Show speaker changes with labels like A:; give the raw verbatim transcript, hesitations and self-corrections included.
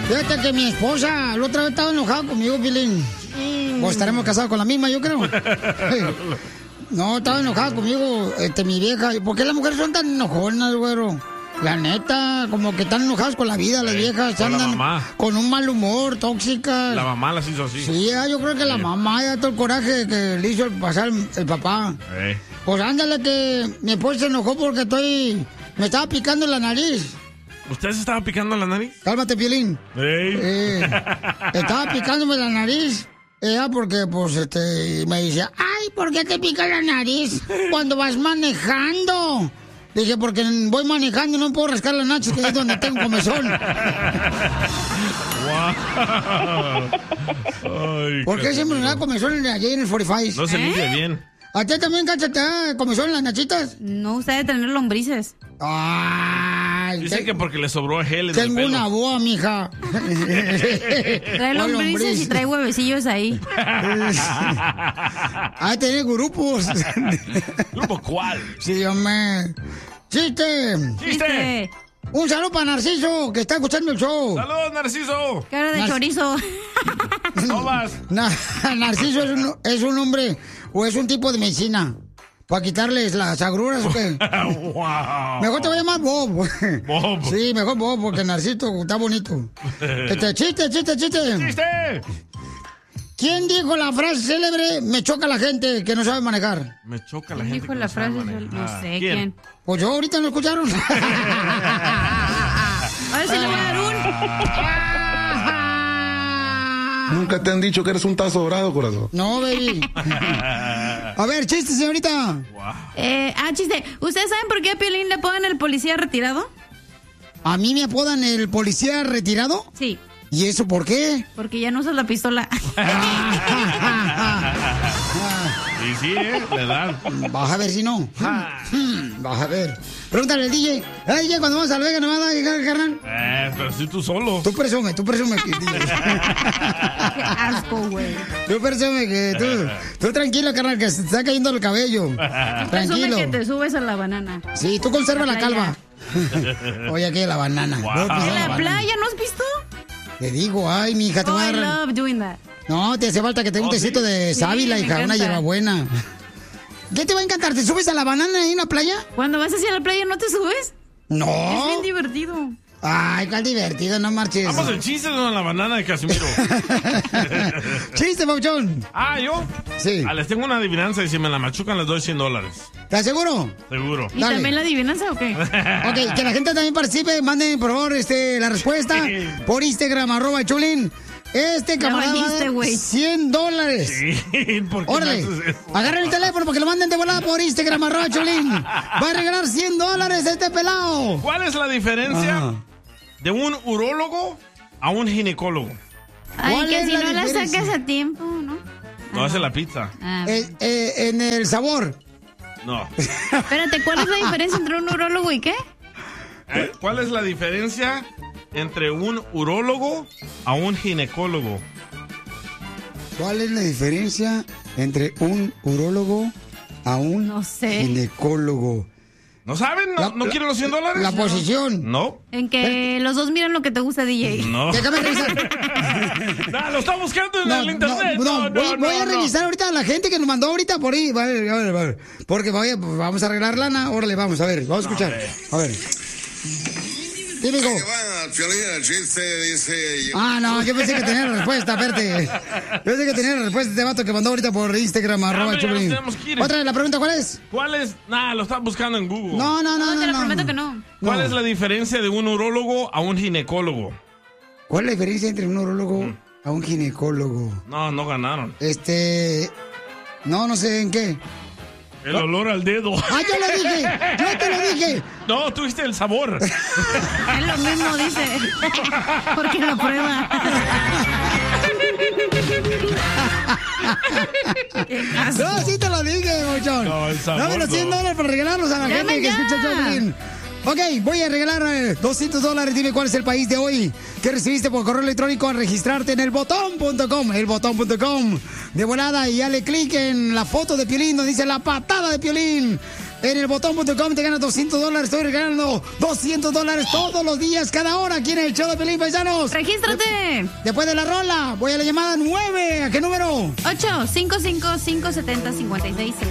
A: Fíjate que mi esposa la otra vez estaba enojada conmigo, Pilín. Mm. Pues estaremos casados con la misma, yo creo. No, estaba enojada conmigo, este, mi vieja. ¿Por qué las mujeres son tan enojonas, güero? La neta, como que están enojadas con la vida, las sí, viejas. Con andan con un mal humor, tóxicas.
B: La mamá las hizo así.
A: Sí, yo creo que sí. La mamá, ya todo el coraje que le hizo pasar el, el papá. Sí. Pues ándale que mi esposa se enojó porque estoy... Me estaba picando la nariz.
B: ¿Usted se estaba picando la nariz?
A: Cálmate, Piolín. Sí. Eh, estaba picándome la nariz. Ella porque, pues, este, me dice, ay, ¿por qué te pica la nariz cuando vas manejando? Dije, porque voy manejando y no puedo rascar la nacha, que es donde tengo comezón. Wow. ¿Por qué siempre me da comezón allí en el cuarenta y cinco?
B: No se limpia ¿Eh? bien.
A: ¿A ti también, Cacha, te da comezón en las nachitas?
C: No, usted debe tener lombrices.
A: Ay,
B: dice te... que porque le sobró gel en
A: Tengo
B: el pelo.
A: una boa, mija.
C: Trae lombrices y trae huevecillos ahí.
A: Ah, tiene grupos.
B: ¿Grupo cuál?
A: Sí, hombre. ¡Chiste!
B: ¡Chiste!
A: Un saludo para Narciso, que está escuchando el show.
B: ¡Saludos, Narciso!
C: Cara de Nar... chorizo.
B: No vas.
A: Na... Narciso es un, es un hombre o es un tipo de medicina. ¿Para quitarles las agruras o qué? Wow. Mejor te voy a llamar Bob. Bob. Sí, mejor Bob, porque Narciso está bonito. Este, chiste, chiste, chiste.
B: ¡Chiste!
A: ¿Quién dijo la frase célebre, me choca la gente que no sabe manejar?
B: Me choca la gente
C: dijo
B: que
C: la
B: no
C: frase,
B: sabe manejar.
C: No sé, ¿quién? ¿quién?
A: Pues yo ahorita no escucharon.
C: A ver si le voy a dar un...
D: Nunca te han dicho que eres un tazo dorado, corazón.
A: No, baby. A ver, chiste, señorita.
C: Wow. Eh, ah, chiste. ¿Ustedes saben por qué a Piolín le apodan el policía retirado?
A: ¿A mí me apodan el policía retirado?
C: Sí.
A: ¿Y eso por qué?
C: Porque ya no usas la pistola.
B: Y sí, ¿eh? Le dan.
A: Vas a ver si no. Vas a ver. Pregúntale al D J. Ay, D J, cuando vamos a la Vega, ¿no va a dar, carnal?
B: Eh, pero si tú solo.
A: Tú presume, tú presume. Que,
C: qué asco, güey.
A: Tú presume que tú... Tú tranquilo, carnal, que se te está cayendo el cabello. Tranquilo.
C: Presume que te subes a la banana.
A: Sí, tú conserva la, la calva. Oye, aquí la banana.
B: Wow.
A: No, pues,
C: ¿En la,
A: la
C: playa no has visto?
A: Te digo, ay, mi hija, te
C: oh,
A: voy a dar...
C: I love doing that.
A: No, te hace falta que te dé un oh, tecito ¿sí? de sábila, sí, hija, una hierbabuena. ¿Qué te va a encantar? ¿Te subes a la banana ahí en la playa?
C: Cuando vas hacia la playa, ¿no te subes?
A: No.
C: Es bien divertido.
A: Ay, cuál divertido, no marches.
B: Vamos el chiste con la banana de Casimiro.
A: Chiste, Pauchón.
B: Ah, ¿yo?
A: Sí.
B: Ah, les tengo una adivinanza y si me la machucan les doy cien dólares.
A: ¿Estás seguro?
B: Seguro.
C: ¿Y Dale. también la adivinanza o qué?
A: Ok, que la gente también participe. Manden, por favor, este, la respuesta por Instagram, arroba Chulín. Este camarada va a dar cien dólares.
B: Sí, ¿por qué
A: órale, agarren el teléfono porque lo manden de volada por Instagram, arroba Chulín. Va a regalar cien dólares este pelado.
B: ¿Cuál es la diferencia Ajá. de un urólogo a un ginecólogo?
C: Ay, que si no la sacas a tiempo, ¿no?
B: No hace la pizza.
A: Ah, eh, eh, en el sabor.
B: No.
C: Espérate, ¿cuál es la diferencia entre un urólogo y qué?
B: Eh, ¿Cuál es la diferencia entre un urólogo a un ginecólogo?
A: ¿Cuál es la diferencia entre un urólogo a un
C: no sé.
A: ginecólogo?
B: ¿No saben? ¿No, la, ¿no quieren los cien dólares?
A: La posición.
B: No.
C: En que ¿Eh? los dos miran lo que te gusta, D J.
B: No.
A: Déjame revisar.
B: No, lo está buscando en
A: no,
B: el internet.
A: No, no, no, voy,
B: no,
A: voy a revisar ahorita a la gente que nos mandó ahorita por ahí. Vale, vale, vale. Porque vaya, pues, vamos a arreglar lana. Órale, vamos a ver, vamos a escuchar. A ver. Típico. Ah, no, yo pensé que tenía la respuesta, espérate. Yo pensé que tenía la respuesta de este vato que mandó ahorita por Instagram,
B: no,
A: arroba Chulín. Otra vez, la pregunta, ¿cuál es?
B: ¿Cuál es? Nah, lo estás buscando en Google.
A: No, no, no,
C: no.
A: no,
C: te lo
A: no,
C: prometo
A: no.
C: que no.
B: ¿Cuál
A: no.
B: es la diferencia de un urólogo a un ginecólogo?
A: ¿Cuál es la diferencia entre un urólogo mm. a un ginecólogo?
B: No, no ganaron.
A: Este... No, no sé en qué.
B: El olor al dedo.
A: ¡Ah, yo lo dije! ¡Yo te lo dije!
B: No, tuviste el sabor.
C: Es lo mismo, dice. Porque lo prueba.
A: No, sí te lo dije, mochón. No, el sabor. Dame los cien dólares para regalarlos a la
C: Dame
A: gente
C: ya.
A: que escucha Chulín. Ok, voy a regalar eh, doscientos dólares. Dime cuál es el país de hoy que recibiste por correo electrónico al registrarte en el botón punto com. El botón punto com. De volada y dale clic en la foto de Piolín donde dice la patada de Piolín. En el botón punto com te ganas doscientos dólares. Estoy regalando doscientos dólares todos los días, cada hora, aquí en el show de Piolín, paisanos.
C: ¡Regístrate!
A: De- después de la rola, voy a la llamada nueve. ¿A qué número?
C: ocho cinco cinco, cinco siete cero, cinco seis